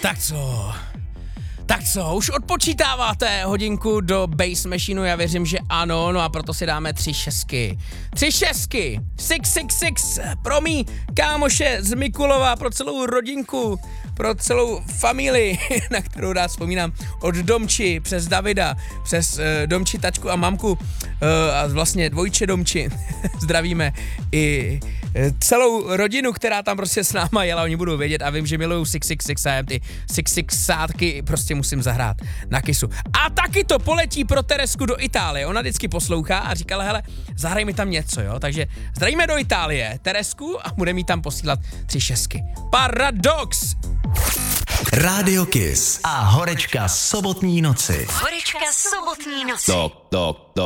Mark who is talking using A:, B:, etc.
A: Tak co, už odpočítáváte hodinku do Bass Machineu, já věřím, že ano, no a proto si dáme 3 šestky. 3 šestky, 666, pro mý kámoše z Mikulova, pro celou rodinku, pro celou familii, na kterou rád vzpomínám, od Domči přes Davida, přes Domči, tačku a mamku a vlastně dvojče Domči. Zdravíme i celou rodinu, která tam prostě s náma jela, oni budou vědět a vím, že miluju 666 a ty 666 prostě musím zahrát na kysu. A taky to poletí pro Teresku do Itálie, ona vždycky poslouchá a říkala, hele, zahraj mi tam něco, jo, takže zdravíme do Itálie Teresku a budeme jí tam posílat 3 šestky. Paradox!
B: Rádio Kiss a horečka sobotní noci.
C: Horečka sobotní noci.
B: Tok.